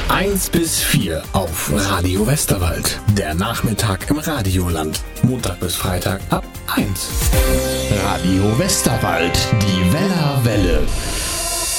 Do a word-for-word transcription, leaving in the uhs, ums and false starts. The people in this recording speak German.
eins bis vier auf Radio Westerwald. Der Nachmittag im Radioland. Montag bis Freitag ab eins. Radio Westerwald, die Weller Welle.